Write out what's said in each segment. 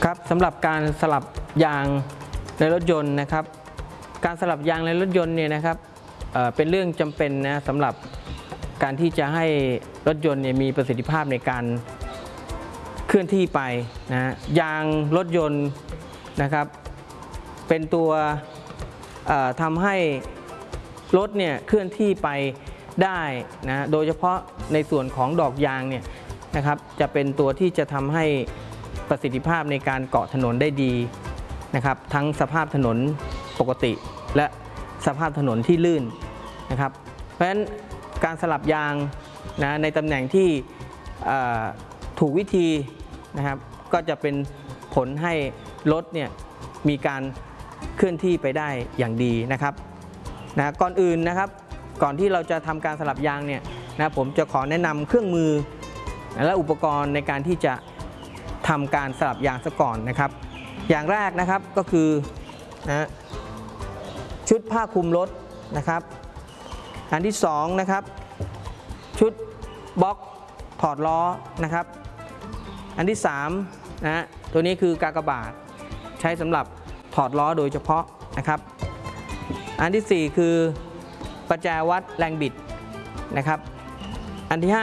ครับสำหรับการสลับยางในรถยนต์นะครับการสลับยางในรถยนต์เนี่ยนะครับเป็นเรื่องจำเป็นนะสำหรับการที่จะให้รถยนต์เนี่ยมีประสิทธิภาพในการเคลื่อนที่ไปนะยางรถยนต์นะครับเป็นตัวทำให้รถเนี่ยเคลื่อนที่ไปได้นะโดยเฉพาะในส่วนของดอกยางเนี่ยนะครับจะเป็นตัวที่จะทำให้ประสิทธิภาพในการเกาะถนนได้ดีนะครับทั้งสภาพถนนปกติและสภาพถนนที่ลื่นนะครับเพราะฉะนั้นการสลับยางนะในตำแหน่งที่ถูกวิธีนะครับก็จะเป็นผลให้รถเนี่ยมีการเคลื่อนที่ไปได้อย่างดีนะครับก่อนอื่นนะครับก่อนที่เราจะทำการสลับยางเนี่ยนะผมจะขอแนะนำเครื่องมือและอุปกรณ์ในการที่จะทำการสลับยางซะก่อนนะครับอย่างแรกนะครับก็คือนะชุดผ้าคลุมรถนะครับอันที่2นะครับชุดบล็อกถอดล้อนะครับอันที่3นะตัวนี้คือกากบาทใช้สำหรับถอดล้อโดยเฉพาะนะครับอันที่4คือประแจวัดแรงบิดนะครับอันที่5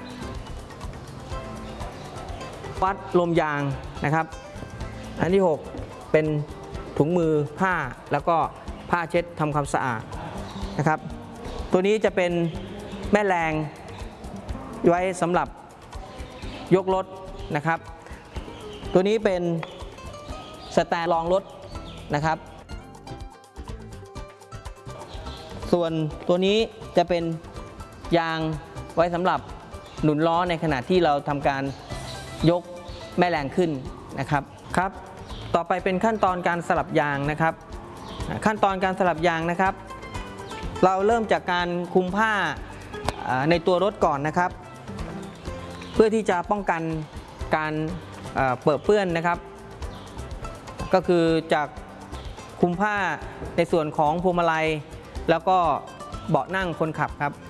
วัดลมยางนะครับอันที่6เป็นถุงมือผ้าแล้วก็ผ้าเช็ดทำความสะอาดนะครับตัวนี้จะเป็นแม่แรงไว้สำหรับยกรถนะครับตัวนี้เป็นสแตนรองรถนะครับส่วนตัวนี้จะเป็นยางไว้สำหรับหนุนล้อในขณะที่เราทำการยกแม่แรงขึ้นนะครับครับต่อไปเป็นขั้นตอนการสลับยางนะครับขั้นตอนการสลับยางนะครับเราเริ่มจากการคลุมผ้าในตัวรถก่อนนะครับเพื่อที่จะป้องกันการเปื้อนเปื้อนนะครับก็คือจากคลุมผ้าในส่วนของพวงมาลัยแล้วก็เบาะนั่งคนขับครับ